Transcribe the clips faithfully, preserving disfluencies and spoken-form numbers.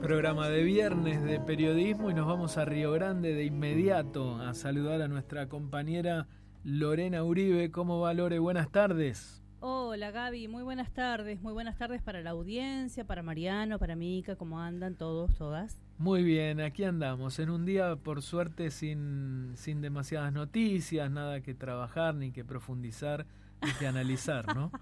Programa de viernes de periodismo y nos vamos a Río Grande de inmediato a saludar a nuestra compañera Lorena Uribe. ¿Cómo va, Lore? Buenas tardes. Hola, Gaby, muy buenas tardes, muy buenas tardes para la audiencia, para Mariano, para Mica, ¿cómo andan todos, todas? Muy bien, aquí andamos, en un día por suerte sin, sin demasiadas noticias, nada que trabajar, ni que profundizar, ni que analizar, ¿no?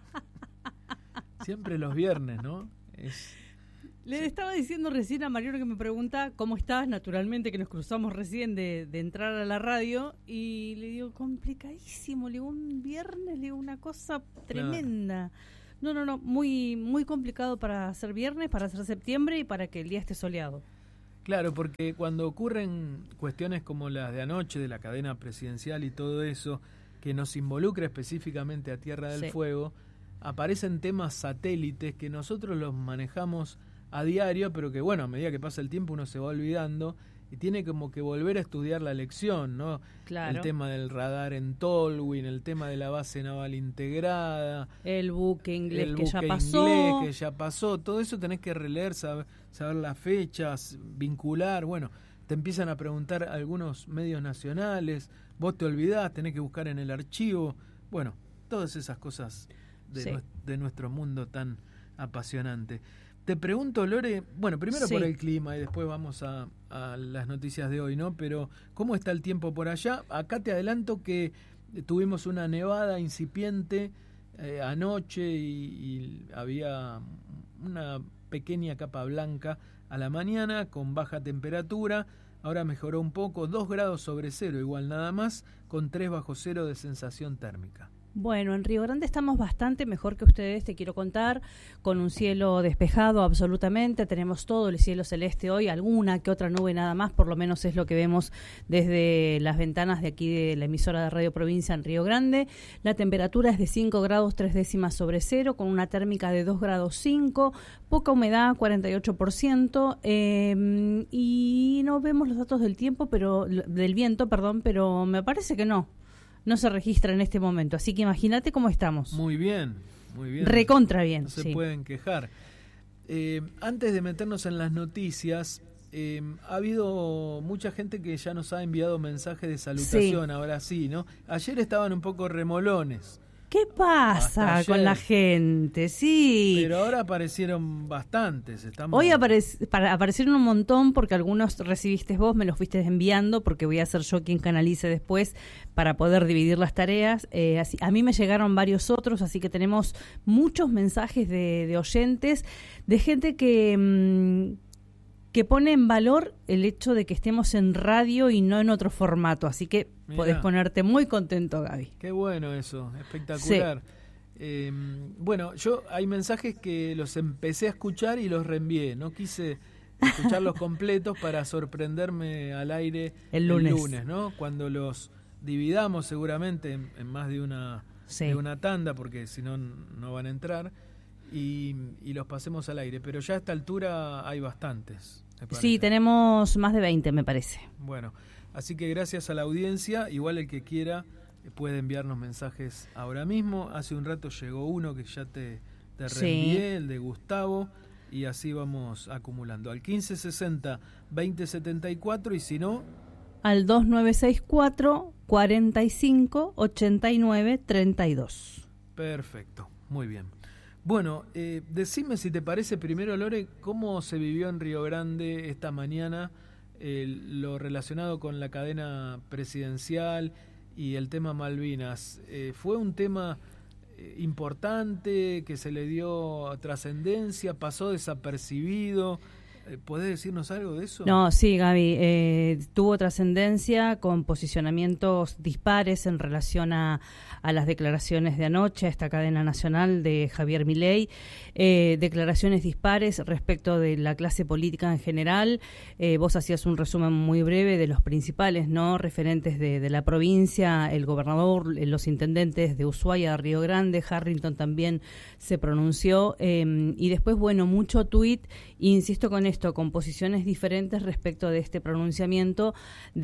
Siempre los viernes, ¿no? Es... Le sí. Estaba diciendo recién a Mariano que me pregunta cómo estás, naturalmente que nos cruzamos recién de, de entrar a la radio, y le digo, complicadísimo, le digo, un viernes, le digo, una cosa tremenda. No, no, no, muy muy complicado para hacer viernes, para hacer septiembre y para que el día esté soleado. Claro, porque cuando ocurren cuestiones como las de anoche, de la cadena presidencial y todo eso, que nos involucra específicamente a Tierra del Sí. Fuego, aparecen temas satélites que nosotros los manejamos a diario, pero que bueno, a medida que pasa el tiempo uno se va olvidando y tiene como que volver a estudiar la lección, ¿no? Claro. El tema del radar en Tolwyn, el tema de la base naval integrada, El buque inglés el que buque ya pasó. inglés que ya pasó, todo eso tenés que releer, saber, saber las fechas, vincular, bueno, te empiezan a preguntar algunos medios nacionales, vos te olvidás, tenés que buscar en el archivo, bueno, todas esas cosas de, Sí. nues- de nuestro mundo tan apasionante. Te pregunto, Lore, bueno, primero Sí. por el clima y después vamos a, a las noticias de hoy, ¿no? Pero, ¿cómo está el tiempo por allá? Acá te adelanto que tuvimos una nevada incipiente eh, anoche y, y había una pequeña capa blanca a la mañana con baja temperatura. Ahora mejoró un poco, dos grados sobre cero, igual nada más, con tres bajo cero de sensación térmica. Bueno, en Río Grande estamos bastante mejor que ustedes, te quiero contar, con un cielo despejado absolutamente, tenemos todo el cielo celeste hoy, alguna que otra nube nada más, por lo menos es lo que vemos desde las ventanas de aquí de la emisora de Radio Provincia en Río Grande. La temperatura es de cinco grados tres décimas sobre cero, con una térmica de dos grados cinco, poca humedad, cuarenta y ocho por ciento, eh, y no vemos los datos del tiempo, pero del viento, perdón, pero me parece que no. No se registra en este momento, así que imagínate cómo estamos. Muy bien, muy bien. Recontra bien, No se sí. pueden quejar. Eh, antes de meternos en las noticias, eh, ha habido mucha gente que ya nos ha enviado mensajes de salutación, Sí. ahora sí, ¿no? Ayer estaban un poco remolones, ¿Qué pasa Hasta con ayer. la gente? Sí. pero ahora aparecieron bastantes. Estamos... Hoy aparec- para- aparecieron un montón porque algunos recibiste vos, me los fuiste enviando porque voy a ser yo quien canalice después para poder dividir las tareas. Eh, así, a mí me llegaron varios otros, así que tenemos muchos mensajes de, de oyentes, de gente que... Mmm, que pone en valor el hecho de que estemos en radio y no en otro formato. Así que Mirá. podés ponerte muy contento, Gaby. Qué bueno eso, espectacular. Sí. Eh, bueno, yo hay mensajes que los empecé a escuchar y los reenvié. No quise escucharlos completos para sorprenderme al aire el lunes, el lunes, ¿no? Cuando los dividamos seguramente en, en más de una, sí. de una tanda, porque si no, no van a entrar. Y, y los pasemos al aire, pero ya a esta altura hay bastantes. Sí, tenemos más de veinte, me parece. Bueno, así que gracias a la audiencia, igual el que quiera puede enviarnos mensajes ahora mismo. Hace un rato llegó uno que ya te, te reenvié, sí. El de Gustavo, y así vamos acumulando. Al quince sesenta veinte setenta y cuatro y si no... Al dos nueve seis cuatro cuarenta y cinco ochenta y nueve treinta y dos. Perfecto, muy bien. Bueno, eh, decime si te parece primero, Lore, cómo se vivió en Río Grande esta mañana eh, lo relacionado con la cadena presidencial y el tema Malvinas. Eh, ¿Fue un tema eh, importante que se le dio trascendencia, pasó desapercibido? ¿Podés decirnos algo de eso? No, sí, Gaby, eh, tuvo trascendencia con posicionamientos dispares en relación a, a las declaraciones de anoche, a esta cadena nacional de Javier Milei, eh, declaraciones dispares respecto de la clase política en general. Eh, vos hacías un resumen muy breve de los principales, ¿no?, referentes de, de la provincia, el gobernador, los intendentes de Ushuaia, Río Grande, Harrington también se pronunció, eh, y después, bueno, mucho tuit, insisto con esto, con posiciones diferentes respecto de este pronunciamiento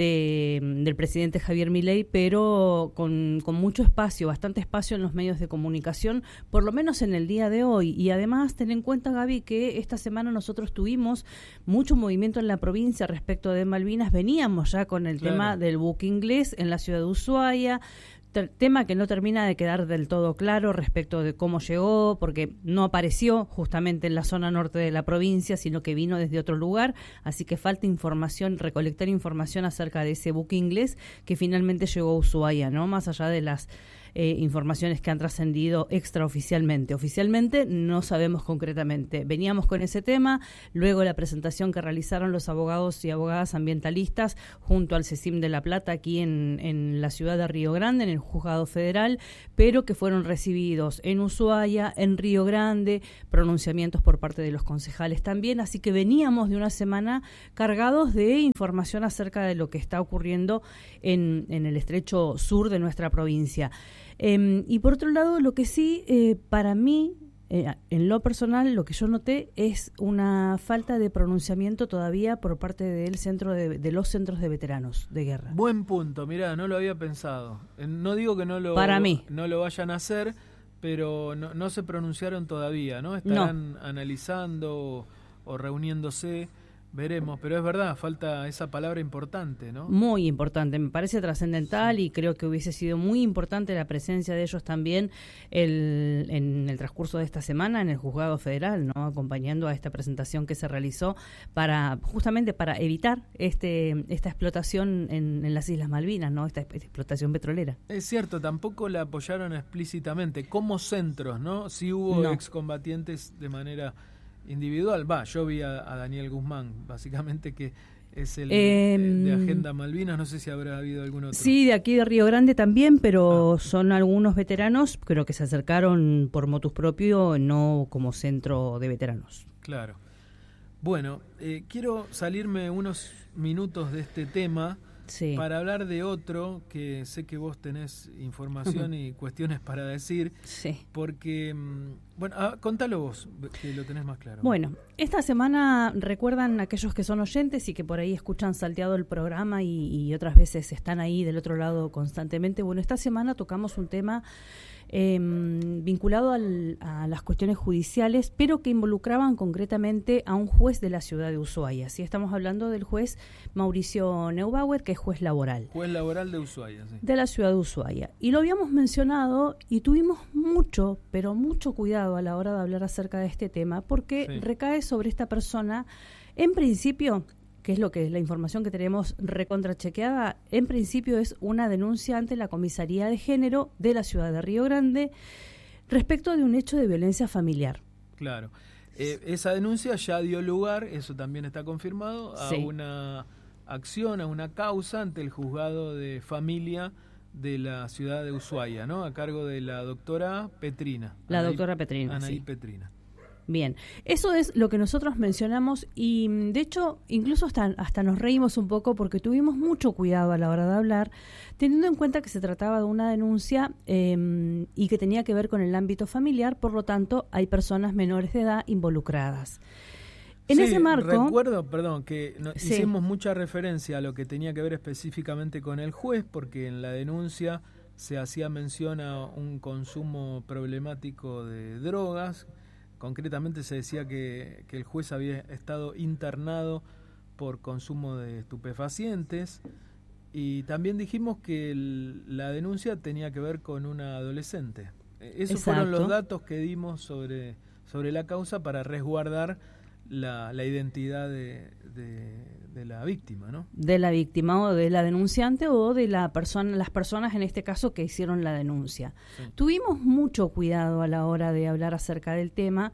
de, del presidente Javier Milei, pero con, con mucho espacio, bastante espacio en los medios de comunicación, por lo menos en el día de hoy. Y además, ten en cuenta, Gaby, que esta semana nosotros tuvimos mucho movimiento en la provincia respecto de Malvinas. Veníamos ya con el claro. tema del buque inglés en la ciudad de Ushuaia, tema que no termina de quedar del todo claro respecto de cómo llegó, porque no apareció justamente en la zona norte de la provincia, sino que vino desde otro lugar, así que falta información, recolectar información acerca de ese buque inglés que finalmente llegó a Ushuaia, ¿no? Más allá de las eh, informaciones que han trascendido extraoficialmente. Oficialmente no sabemos concretamente. Veníamos con ese tema, luego la presentación que realizaron los abogados y abogadas ambientalistas junto al CECIM de La Plata aquí en, en la ciudad de Río Grande, en el Juzgado Federal, pero que fueron recibidos en Ushuaia, en Río Grande, pronunciamientos por parte de los concejales también, así que veníamos de una semana cargados de información acerca de lo que está ocurriendo en, en el estrecho sur de nuestra provincia. Eh, y por otro lado, lo que sí, eh, para mí, Eh, en lo personal, lo que yo noté es una falta de pronunciamiento todavía por parte del centro de, de los centros de veteranos de guerra. Buen punto, mirá, no lo había pensado. No digo que no lo, Para mí. no lo vayan a hacer, pero no, no se pronunciaron todavía, ¿no? Estarán no. analizando o, o reuniéndose. Veremos, pero es verdad, falta esa palabra importante, ¿no? Muy importante, me parece trascendental sí. y creo que hubiese sido muy importante la presencia de ellos también el, en el transcurso de esta semana en el Juzgado Federal, ¿no? Acompañando a esta presentación que se realizó para justamente para evitar este esta explotación en, en las Islas Malvinas, ¿no? Esta, esta explotación petrolera. Es cierto, tampoco la apoyaron explícitamente como centros, ¿no? Sí hubo no. excombatientes de manera individual. Va, yo vi a, a Daniel Guzmán, básicamente, que es el eh, de, de Agenda Malvinas, no sé si habrá habido algún otro. Sí, de aquí de Río Grande también, pero ah. son algunos veteranos, creo que se acercaron por motus propio, no como centro de veteranos. Claro. Bueno, eh, quiero salirme unos minutos de este tema sí. para hablar de otro que sé que vos tenés información uh-huh. y cuestiones para decir, sí. porque, bueno, ah, contalo vos, que lo tenés más claro. Bueno, esta semana recuerdan aquellos que son oyentes y que por ahí escuchan salteado el programa y, y otras veces están ahí del otro lado constantemente. Bueno, esta semana tocamos un tema Eh, vinculado al, a las cuestiones judiciales, pero que involucraban concretamente a un juez de la ciudad de Ushuaia. Sí, estamos hablando del juez Mauricio Neubauer, que es juez laboral. Juez laboral de Ushuaia, sí. De la ciudad de Ushuaia. Y lo habíamos mencionado y tuvimos mucho, pero mucho cuidado a la hora de hablar acerca de este tema, porque sí. recae sobre esta persona, en principio, que es lo que es la información que tenemos recontrachequeada, en principio es una denuncia ante la Comisaría de Género de la ciudad de Río Grande respecto de un hecho de violencia familiar. Claro. Eh, esa denuncia ya dio lugar, eso también está confirmado, a sí. una acción, a una causa ante el juzgado de familia de la ciudad de Ushuaia, ¿no? A cargo de la doctora Petrina. La Anaí, doctora Petrina, Anaí sí. Petrina. Bien, eso es lo que nosotros mencionamos y de hecho incluso hasta, hasta nos reímos un poco porque tuvimos mucho cuidado a la hora de hablar, teniendo en cuenta que se trataba de una denuncia eh, y que tenía que ver con el ámbito familiar, por lo tanto hay personas menores de edad involucradas. En sí, ese marco... recuerdo, perdón, que no, sí. hicimos mucha referencia a lo que tenía que ver específicamente con el juez, porque en la denuncia se hacía mención a un consumo problemático de drogas. Concretamente se decía que, que el juez había estado internado por consumo de estupefacientes y también dijimos que el, la denuncia tenía que ver con una adolescente. Esos Exacto. fueron los datos que dimos sobre, sobre la causa para resguardar la, la identidad de, de, de la víctima, ¿no? De la víctima o de la denunciante o de la persona, las personas en este caso que hicieron la denuncia. Sí. Tuvimos mucho cuidado a la hora de hablar acerca del tema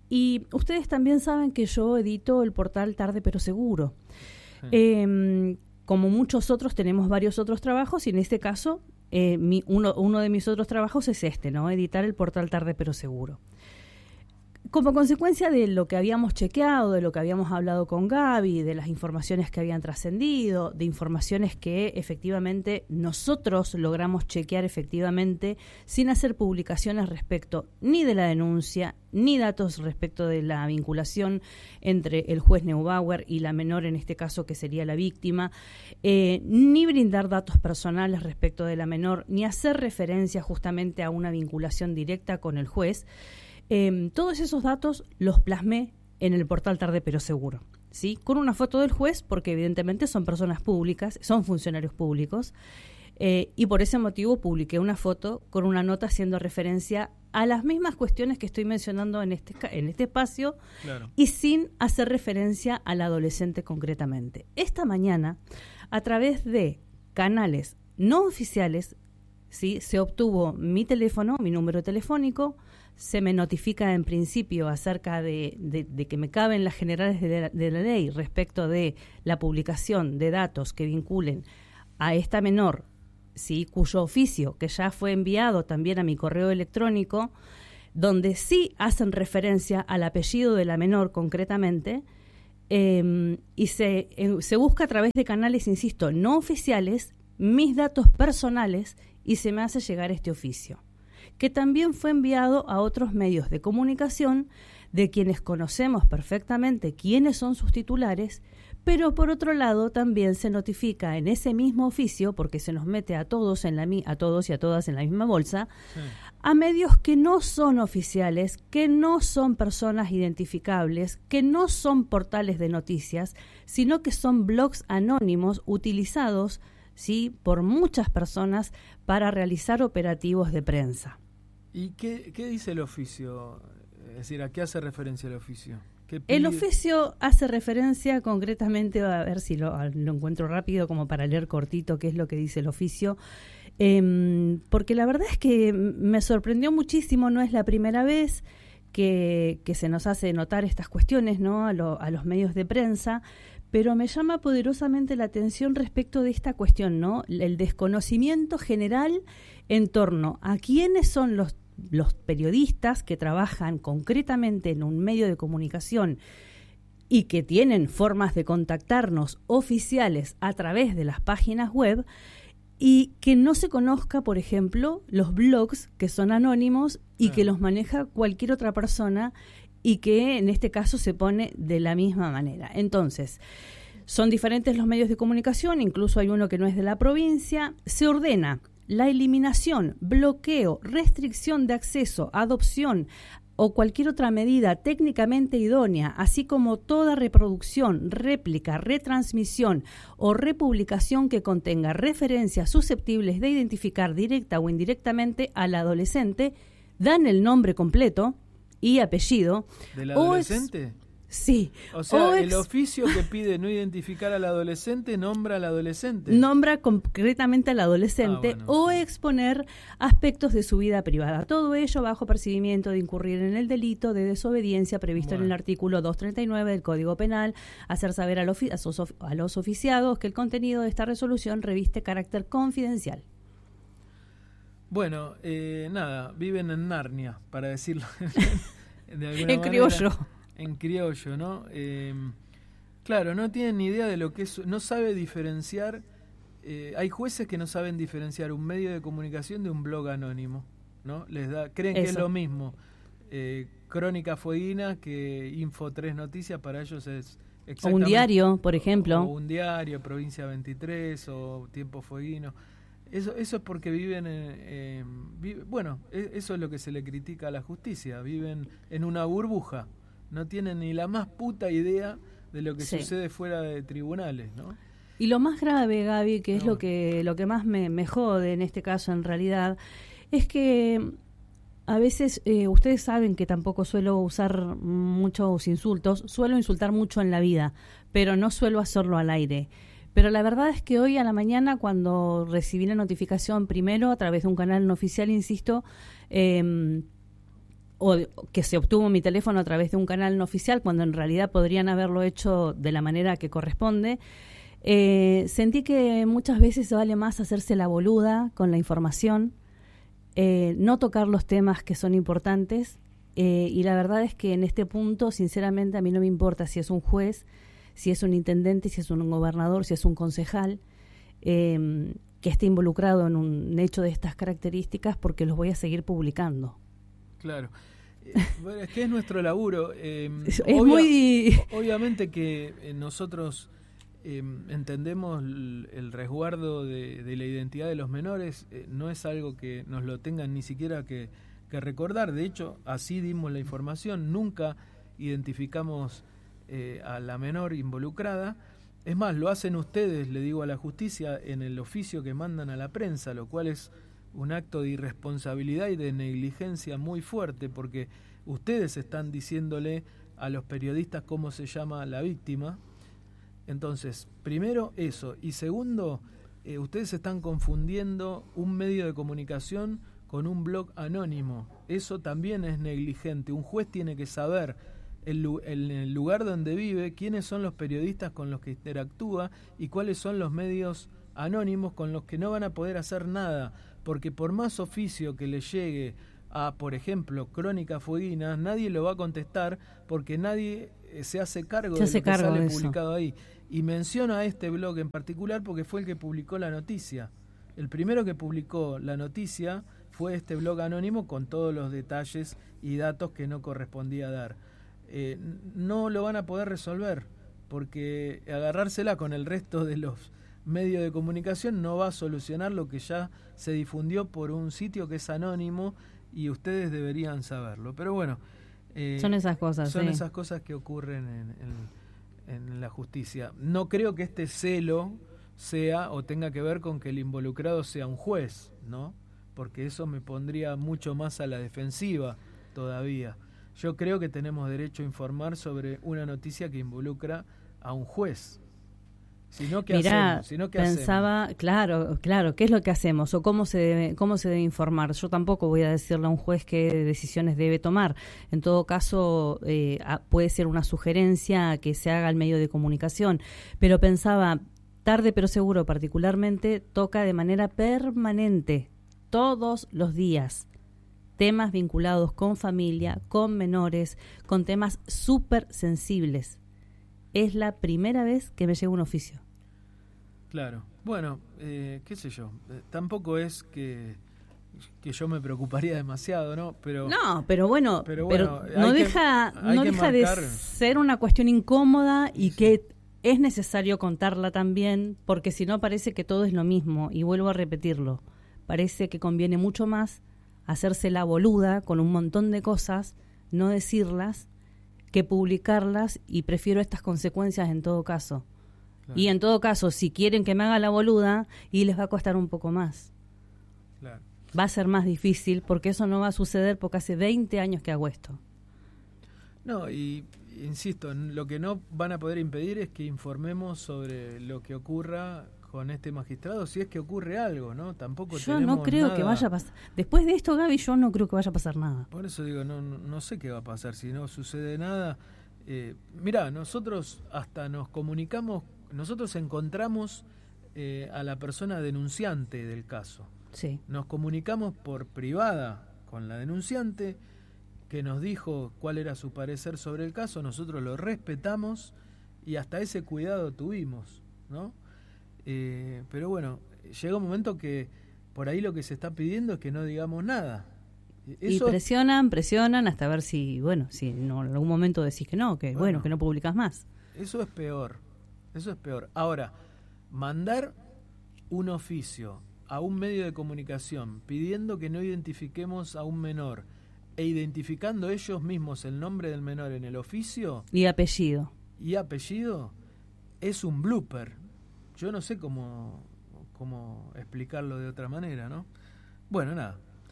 y ustedes también saben que yo edito el portal Tarde pero Seguro. Sí. Eh, como muchos otros tenemos varios otros trabajos y en este caso eh, mi, uno, uno de mis otros trabajos es este, ¿no? Editar el portal Tarde pero Seguro. Como consecuencia de lo que habíamos chequeado, de lo que habíamos hablado con Gaby, de las informaciones que habían trascendido, de informaciones que efectivamente nosotros logramos chequear efectivamente sin hacer publicaciones respecto ni de la denuncia, ni datos respecto de la vinculación entre el juez Neubauer y la menor, en este caso que sería la víctima, eh, ni brindar datos personales respecto de la menor, ni hacer referencia justamente a una vinculación directa con el juez. Eh, todos esos datos los plasmé en el portal Tarde Pero Seguro, ¿sí? Con una foto del juez, porque evidentemente son personas públicas, son funcionarios públicos, eh, y por ese motivo publiqué una foto con una nota haciendo referencia a las mismas cuestiones que estoy mencionando en este, en este espacio, claro, y sin hacer referencia al adolescente concretamente. Esta mañana, a través de canales no oficiales, ¿sí?, se obtuvo mi teléfono, mi número telefónico. Se me notifica en principio acerca de, de, de que me caben las generales de la, de la ley respecto de la publicación de datos que vinculen a esta menor, sí, cuyo oficio, que ya fue enviado también a mi correo electrónico, donde sí hacen referencia al apellido de la menor concretamente, eh, y se, eh, se busca a través de canales, insisto, no oficiales, mis datos personales, y se me hace llegar este oficio, que también fue enviado a otros medios de comunicación, de quienes conocemos perfectamente quiénes son sus titulares, pero por otro lado también se notifica en ese mismo oficio, porque se nos mete a todos en la a todos y a todas en la misma bolsa, sí, a medios que no son oficiales, que no son personas identificables, que no son portales de noticias, sino que son blogs anónimos utilizados, sí, por muchas personas para realizar operativos de prensa. ¿Y qué, qué dice el oficio? Es decir, ¿a qué hace referencia el oficio? ¿Qué el oficio hace referencia concretamente, a ver si lo, lo encuentro rápido como para leer cortito qué es lo que dice el oficio, eh, porque la verdad es que me sorprendió muchísimo, no es la primera vez que, que se nos hace notar estas cuestiones, ¿no?, a, lo, a los medios de prensa, pero me llama poderosamente la atención respecto de esta cuestión, ¿no?, el desconocimiento general en torno a quiénes son los los periodistas que trabajan concretamente en un medio de comunicación y que tienen formas de contactarnos oficiales a través de las páginas web, y que no se conozca, por ejemplo, los blogs que son anónimos y ah. que los maneja cualquier otra persona, y que en este caso se pone de la misma manera. Entonces, son diferentes los medios de comunicación, incluso hay uno que no es de la provincia. Se ordena la eliminación, bloqueo, restricción de acceso, adopción o cualquier otra medida técnicamente idónea, así como toda reproducción, réplica, retransmisión o republicación que contenga referencias susceptibles de identificar directa o indirectamente al adolescente, dan el nombre completo y apellido. ¿Del adolescente? O ex- Sí. O sea, o el ex- oficio que pide no identificar al adolescente nombra al adolescente. Nombra concretamente al adolescente, ah, bueno, o sí. exponer aspectos de su vida privada. Todo ello bajo percibimiento de incurrir en el delito de desobediencia previsto bueno. en el artículo doscientos treinta y nueve del Código Penal, hacer saber a los, a, sus, a los oficiados que el contenido de esta resolución reviste carácter confidencial. Bueno, eh, nada, viven en Narnia, para decirlo de alguna en manera. criollo. En criollo, ¿no? Eh, claro, no tienen ni idea de lo que es, no sabe diferenciar, eh, hay jueces que no saben diferenciar un medio de comunicación de un blog anónimo, ¿no? Les da, creen Eso. que es lo mismo, eh, Crónica Fueguina que Info tres Noticias, para ellos es exactamente... O un diario, por ejemplo. O, o un diario, Provincia veintitrés, o Tiempo Fueguino. Eso, eso es porque viven, en, eh, vive, bueno, eso es lo que se le critica a la justicia, viven en una burbuja. No tienen ni la más puta idea de lo que sí. sucede fuera de tribunales, ¿no? Y lo más grave, Gaby, que es no. lo que lo que más me, me jode en este caso en realidad, es que a veces eh, ustedes saben que tampoco suelo usar muchos insultos, suelo insultar mucho en la vida, pero no suelo hacerlo al aire. Pero la verdad es que hoy a la mañana, cuando recibí la notificación primero a través de un canal no oficial, insisto, eh, o que se obtuvo mi teléfono a través de un canal no oficial, cuando en realidad podrían haberlo hecho de la manera que corresponde, eh, sentí que muchas veces vale más hacerse la boluda con la información, eh, no tocar los temas que son importantes, eh, y la verdad es que en este punto, sinceramente, a mí no me importa si es un juez, si es un intendente, si es un gobernador, si es un concejal, eh, que esté involucrado en un hecho de estas características, porque los voy a seguir publicando. Claro. Eh, bueno, es que es nuestro laburo. Eh, es obvia, muy... Obviamente que eh, nosotros eh, entendemos el, el resguardo de, de la identidad de los menores, eh, no es algo que nos lo tengan ni siquiera que, que recordar. De hecho, así dimos la información, nunca identificamos eh, a la menor involucrada. Es más, lo hacen ustedes, le digo a la justicia, en el oficio que mandan a la prensa, lo cual es un acto de irresponsabilidad y de negligencia muy fuerte, porque ustedes están diciéndole a los periodistas cómo se llama la víctima. Entonces, primero eso, y segundo, eh, ustedes están confundiendo un medio de comunicación con un blog anónimo. Eso también es negligente. Un juez tiene que saber el, el, el lugar donde vive, quiénes son los periodistas con los que interactúa y cuáles son los medios anónimos con los que no van a poder hacer nada, porque por más oficio que le llegue a, por ejemplo, Crónica Fueguina, nadie lo va a contestar porque nadie se hace cargo se de hace lo que cargo sale de publicado ahí. Y menciono a este blog en particular porque fue el que publicó la noticia. El primero que publicó la noticia fue este blog anónimo con todos los detalles y datos que no correspondía dar. Eh, no lo van a poder resolver porque agarrársela con el resto de los medios de comunicación no va a solucionar lo que ya se difundió por un sitio que es anónimo y ustedes deberían saberlo. Pero bueno, eh, son esas cosas. Son sí. esas cosas que ocurren en, en, en la justicia. No creo que este celo sea o tenga que ver con que el involucrado sea un juez, ¿no? Porque eso me pondría mucho más a la defensiva todavía. Yo creo que tenemos derecho a informar sobre una noticia que involucra a un juez. Si no, ¿qué Mirá, hacemos? Si no, ¿qué pensaba, hacemos? claro, claro, ¿qué es lo que hacemos? ¿O cómo se debe, cómo se debe informar? Yo tampoco voy a decirle a un juez qué decisiones debe tomar. En todo caso, eh, puede ser una sugerencia que se haga al medio de comunicación. Pero pensaba, tarde pero seguro particularmente, toca de manera permanente, todos los días, temas vinculados con familia, con menores, con temas súper sensibles. Es la primera vez que me llega un oficio. Claro. Bueno, eh, qué sé yo. Eh, tampoco es que, que yo me preocuparía demasiado, ¿no? Pero no, pero bueno, pero, bueno, pero no deja, que, no deja marcar... de ser una cuestión incómoda y sí. que es necesario contarla también, porque si no parece que todo es lo mismo. Y vuelvo a repetirlo. Parece que conviene mucho más hacerse la boluda con un montón de cosas, no decirlas, que publicarlas, y prefiero estas consecuencias en todo caso. Claro. Y en todo caso, si quieren que me haga la boluda, y les va a costar un poco más. Claro. Va a ser más difícil, porque eso no va a suceder porque hace veinte años que hago esto. No, y insisto, lo que no van a poder impedir es que informemos sobre lo que ocurra con este magistrado, si es que ocurre algo, ¿no? Tampoco yo tenemos no creo nada... que vaya a pasar. Después de esto, Gaby, yo no creo que vaya a pasar nada. Por eso digo, no, no, no sé qué va a pasar. Si no sucede nada... Eh, mirá, nosotros hasta nos comunicamos, nosotros encontramos eh, a la persona denunciante del caso. Sí. Nos comunicamos por privada con la denunciante, que nos dijo cuál era su parecer sobre el caso, nosotros lo respetamos y hasta ese cuidado tuvimos, ¿no? Eh, pero bueno, llega un momento que por ahí lo que se está pidiendo es que no digamos nada. Eso, y presionan, presionan hasta ver si, bueno, si no, en algún momento decís que no, que bueno, bueno que no publicás más. Eso es peor, eso es peor. Ahora, mandar un oficio a un medio de comunicación pidiendo que no identifiquemos a un menor e identificando ellos mismos el nombre del menor en el oficio... Y apellido. Y apellido, es un blooper. Yo no sé cómo, cómo explicarlo de otra manera, ¿no? Bueno, nada.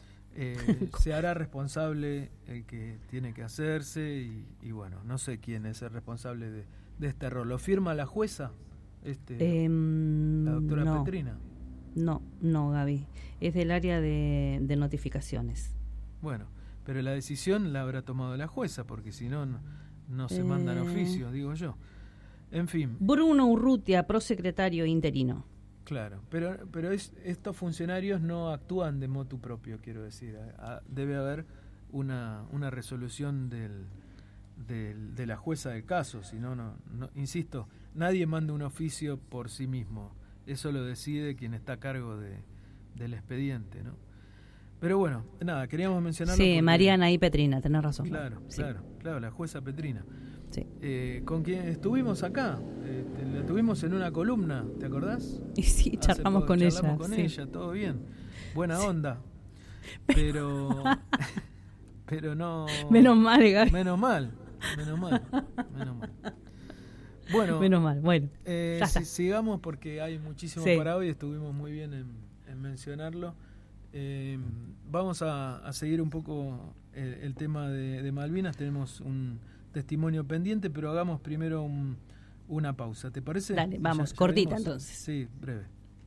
Eh, se hará responsable el que tiene que hacerse y, y bueno, no sé quién es el responsable de, de este error. ¿Lo firma la jueza? Este, eh, la doctora no, Petrina. No, no, Gaby. Es del área de, de notificaciones. Bueno, pero la decisión la habrá tomado la jueza, porque si no, no, no se eh... mandan oficios, digo yo. En fin. Bruno Urrutia, prosecretario interino. Claro, pero pero es, estos funcionarios no actúan de motu propio, quiero decir. A, debe haber una, una resolución del, del, de la jueza del caso, sino, no, no, insisto, nadie manda un oficio por sí mismo, eso lo decide quien está a cargo de, del expediente, ¿no? Pero bueno, nada, queríamos mencionarlo. Sí, porque, Mariana y Petrina, tenés razón. Claro, sí. claro, claro, la jueza Petrina. Sí. Eh, con quien estuvimos acá, eh, la tuvimos en una columna, ¿te acordás? Y sí, charlamos poco, con charlamos ella. con sí. ella, todo bien, buena sí. onda, pero, pero no. Menos mal, Gaby. Menos mal, menos mal, menos mal. Bueno, menos mal, bueno. Eh, ya si, está. sigamos porque hay muchísimo sí. para hoy, estuvimos muy bien en, en mencionarlo. Eh, vamos a, a seguir un poco el, el tema de, de Malvinas, tenemos un testimonio pendiente, pero hagamos primero un, una pausa, ¿te parece? Dale, vamos, ya, ya cortita venimos. entonces. Sí, breve.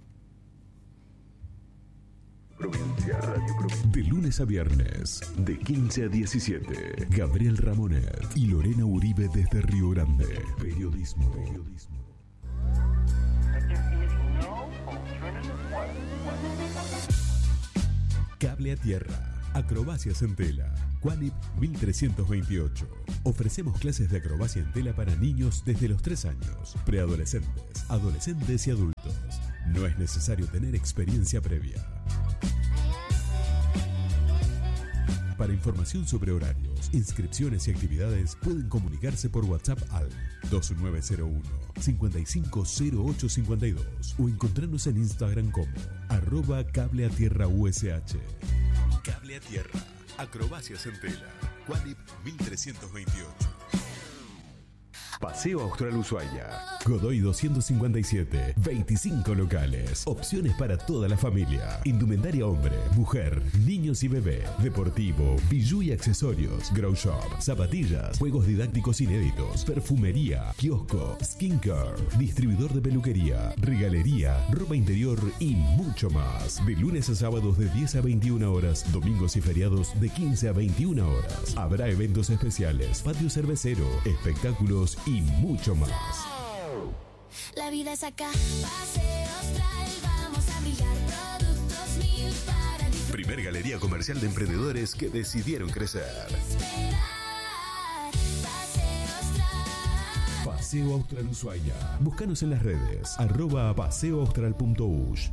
Provincia, Radio Provincia. De lunes a viernes, de quince a diecisiete, Gabriel Ramonet y Lorena Uribe desde Río Grande. Periodismo. Periodismo. Cable a tierra. Acrobacias en tela. Qualip mil trescientos veintiocho. Ofrecemos clases de acrobacia en tela para niños desde los tres años, preadolescentes, adolescentes y adultos. No es necesario tener experiencia previa. Para información sobre horarios, inscripciones y actividades, pueden comunicarse por WhatsApp al dos nueve cero uno, cinco cinco cero ocho cinco dos o encontrarnos en Instagram como arroba cable a tierra U S H. Cable a tierra, acrobacias en tela, Qualip mil trescientos veintiocho. Paseo Austral Ushuaia. Godoy doscientos cincuenta y siete. veinticinco locales. Opciones para toda la familia. Indumentaria hombre, mujer, niños y bebé. Deportivo, bijú y accesorios. Grow shop, zapatillas, juegos didácticos inéditos. Perfumería, kiosco, skincare. Distribuidor de peluquería, regalería, ropa interior y mucho más. De lunes a sábados de diez a veintiuna horas. Domingos y feriados de quince a veintiuna horas. Habrá eventos especiales, patio cervecero, espectáculos y mucho más. La vida es acá. Paseo Austral, vamos a brillar. Productos mil para disfrutar. Primer galería comercial de emprendedores que decidieron crecer. Paseo Austral. Paseo Austral Ushuaia. Búscanos en las redes. Arroba paseoaustral.ush.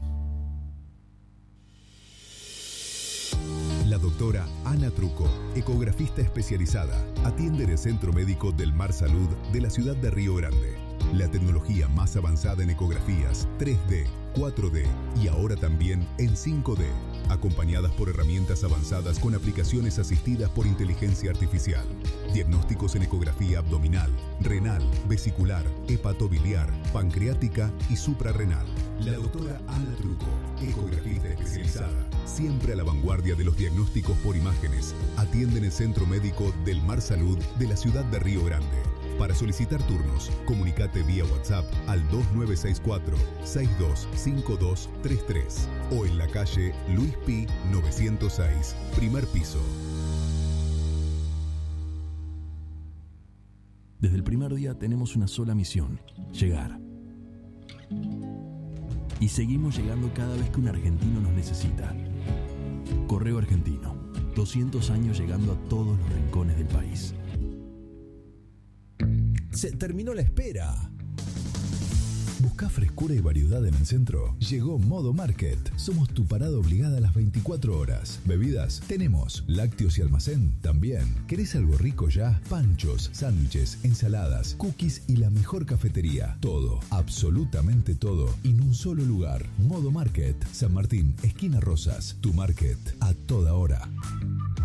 La doctora Ana Truco, ecografista especializada, atiende en el Centro Médico del Mar Salud de la ciudad de Río Grande. La tecnología más avanzada en ecografías tres D, cuatro D y ahora también en cinco D, acompañadas por herramientas avanzadas con aplicaciones asistidas por inteligencia artificial. Diagnósticos en ecografía abdominal, renal, vesicular, hepatobiliar, pancreática y suprarrenal. La doctora Ana Truco, ecografista especializada, siempre a la vanguardia de los diagnósticos por imágenes, atiende en el Centro Médico del Mar Salud de la ciudad de Río Grande. Para solicitar turnos, comunicate vía WhatsApp al dos nueve seis cuatro, seis dos cinco dos tres tres o en la calle Luis Pi novecientos seis, primer piso. Desde el primer día tenemos una sola misión: llegar. Y seguimos llegando cada vez que un argentino nos necesita. Correo Argentino, doscientos años llegando a todos los rincones del país. Se terminó la espera. ¿Buscás frescura y variedad en el centro? Llegó Modo Market. Somos tu parada obligada a las veinticuatro horas. Bebidas, tenemos. Lácteos y almacén, también. ¿Querés algo rico ya? Panchos, sándwiches, ensaladas, cookies y la mejor cafetería. Todo, absolutamente todo, en un solo lugar. Modo Market. San Martín, esquina Rosas. Tu market, a toda hora.